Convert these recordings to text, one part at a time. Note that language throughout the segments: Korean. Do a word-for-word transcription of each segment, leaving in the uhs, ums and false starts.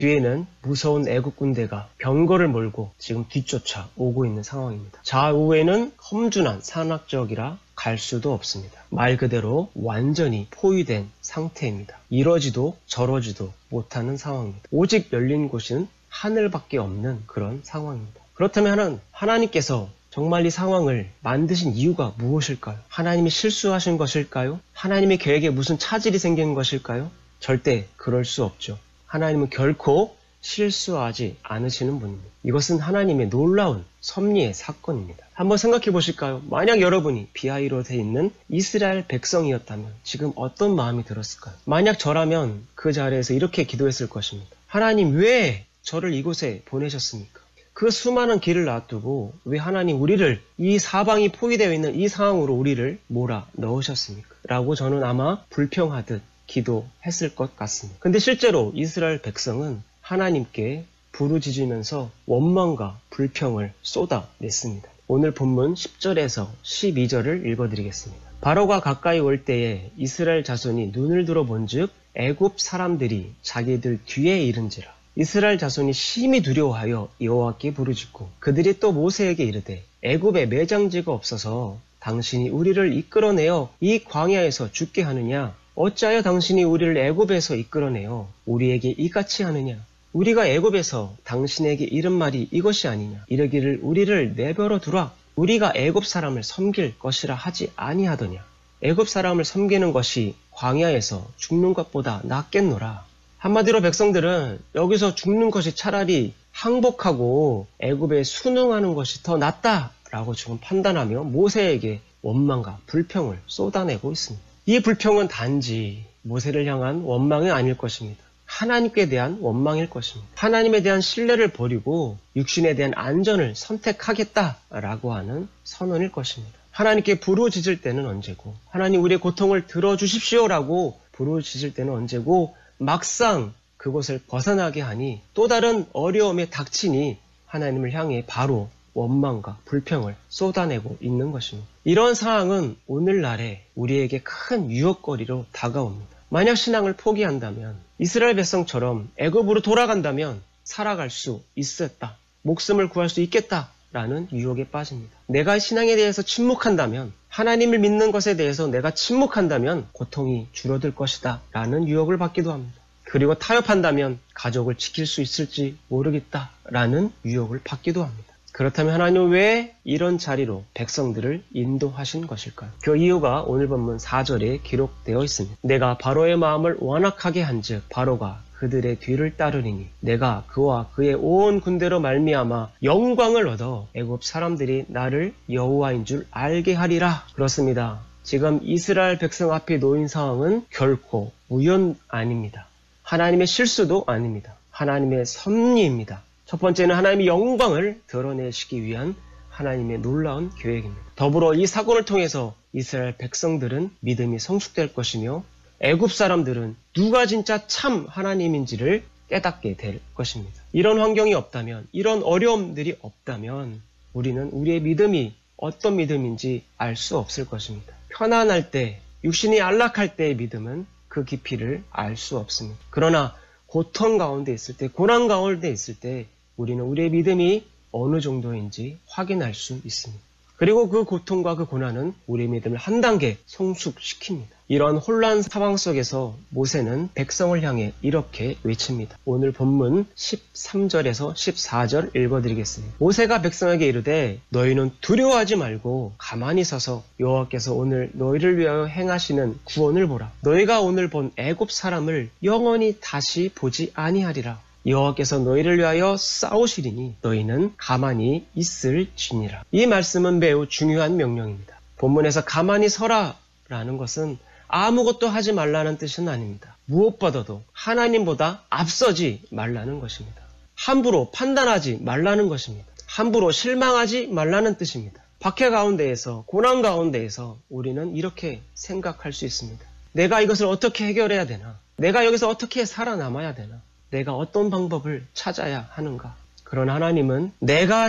뒤에는 무서운 애국 군대가 병거를 몰고 지금 뒤쫓아 오고 있는 상황입니다. 좌우에는 험준한 산악지역이라 갈 수도 없습니다. 말 그대로 완전히 포위된 상태입니다. 이러지도 저러지도 못하는 상황입니다. 오직 열린 곳은 하늘밖에 없는 그런 상황입니다. 그렇다면 하나님께서 정말 이 상황을 만드신 이유가 무엇일까요? 하나님이 실수하신 것일까요? 하나님의 계획에 무슨 차질이 생긴 것일까요? 절대 그럴 수 없죠. 하나님은 결코 실수하지 않으시는 분입니다. 이것은 하나님의 놀라운 섭리의 사건입니다. 한번 생각해 보실까요? 만약 여러분이 비하이로 돼 있는 이스라엘 백성이었다면 지금 어떤 마음이 들었을까요? 만약 저라면 그 자리에서 이렇게 기도했을 것입니다. 하나님, 왜 저를 이곳에 보내셨습니까? 그 수많은 길을 놔두고 왜 하나님 우리를 이 사방이 포위되어 있는 이 상황으로 우리를 몰아 넣으셨습니까? 라고 저는 아마 불평하듯 기도했을 것 같습니다. 근데 실제로 이스라엘 백성은 하나님께 부르짖으면서 원망과 불평을 쏟아냈습니다. 오늘 본문 십 절에서 십이 절을 읽어드리겠습니다. 바로가 가까이 올 때에 이스라엘 자손이 눈을 들어 본즉 애굽 사람들이 자기들 뒤에 이른지라. 이스라엘 자손이 심히 두려워하여 여호와께 부르짖고 그들이 또 모세에게 이르되 애굽에 매장지가 없어서 당신이 우리를 이끌어내어 이 광야에서 죽게 하느냐? 어찌하여 당신이 우리를 애굽에서 이끌어내어 우리에게 이같이 하느냐? 우리가 애굽에서 당신에게 이른 말이 이것이 아니냐? 이르기를 우리를 내버려 두라. 우리가 애굽 사람을 섬길 것이라 하지 아니하더냐? 애굽 사람을 섬기는 것이 광야에서 죽는 것보다 낫겠노라. 한마디로 백성들은 여기서 죽는 것이 차라리 항복하고 애굽에 순응하는 것이 더 낫다라고 지금 판단하며 모세에게 원망과 불평을 쏟아내고 있습니다. 이 불평은 단지 모세를 향한 원망이 아닐 것입니다. 하나님께 대한 원망일 것입니다. 하나님에 대한 신뢰를 버리고 육신에 대한 안전을 선택하겠다라고 하는 선언일 것입니다. 하나님께 부르짖을 때는 언제고, 하나님 우리의 고통을 들어주십시오라고 부르짖을 때는 언제고, 막상 그곳을 벗어나게 하니 또 다른 어려움에 닥치니 하나님을 향해 바로 원망과 불평을 쏟아내고 있는 것입니다. 이런 상황은 오늘날에 우리에게 큰 유혹거리로 다가옵니다. 만약 신앙을 포기한다면, 이스라엘 백성처럼 애굽으로 돌아간다면 살아갈 수 있었다, 목숨을 구할 수 있겠다라는 유혹에 빠집니다. 내가 신앙에 대해서 침묵한다면, 하나님을 믿는 것에 대해서 내가 침묵한다면 고통이 줄어들 것이다 라는 유혹을 받기도 합니다. 그리고 타협한다면 가족을 지킬 수 있을지 모르겠다라는 유혹을 받기도 합니다. 그렇다면 하나님은 왜 이런 자리로 백성들을 인도하신 것일까요? 그 이유가 오늘 본문 사 절에 기록되어 있습니다. 내가 바로의 마음을 완악하게 한즉 바로가 그들의 뒤를 따르리니 내가 그와 그의 온 군대로 말미암아 영광을 얻어 애굽 사람들이 나를 여호와인 줄 알게 하리라. 그렇습니다. 지금 이스라엘 백성 앞에 놓인 상황은 결코 우연 아닙니다. 하나님의 실수도 아닙니다. 하나님의 섭리입니다. 첫 번째는 하나님의 영광을 드러내시기 위한 하나님의 놀라운 계획입니다. 더불어 이 사건을 통해서 이스라엘 백성들은 믿음이 성숙될 것이며 애굽 사람들은 누가 진짜 참 하나님인지를 깨닫게 될 것입니다. 이런 환경이 없다면, 이런 어려움들이 없다면 우리는 우리의 믿음이 어떤 믿음인지 알 수 없을 것입니다. 편안할 때, 육신이 안락할 때의 믿음은 그 깊이를 알 수 없습니다. 그러나 고통 가운데 있을 때, 고난 가운데 있을 때 우리는 우리의 믿음이 어느 정도인지 확인할 수 있습니다. 그리고 그 고통과 그 고난은 우리의 믿음을 한 단계 성숙시킵니다. 이런 혼란 상황 속에서 모세는 백성을 향해 이렇게 외칩니다. 오늘 본문 십삼 절에서 십사 절 읽어드리겠습니다. 모세가 백성에게 이르되 너희는 두려워하지 말고 가만히 서서 여호와께서 오늘 너희를 위하여 행하시는 구원을 보라. 너희가 오늘 본 애굽 사람을 영원히 다시 보지 아니하리라. 여호와께서 너희를 위하여 싸우시리니 너희는 가만히 있을지니라. 이 말씀은 매우 중요한 명령입니다. 본문에서 가만히 서라 라는 것은 아무것도 하지 말라는 뜻은 아닙니다. 무엇보다도 하나님보다 앞서지 말라는 것입니다. 함부로 판단하지 말라는 것입니다. 함부로 실망하지 말라는 뜻입니다. 박해 가운데에서, 고난 가운데에서 우리는 이렇게 생각할 수 있습니다. 내가 이것을 어떻게 해결해야 되나? 내가 여기서 어떻게 살아남아야 되나? 내가 어떤 방법을 찾아야 하는가? 그러나 하나님은 내가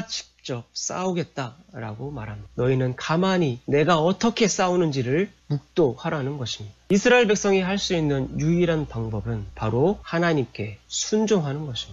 직접 싸우겠다라고 말합니다. 너희는 가만히 내가 어떻게 싸우는지를 묵도하라는 것입니다. 이스라엘 백성이 할 수 있는 유일한 방법은 바로 하나님께 순종하는 것입니다.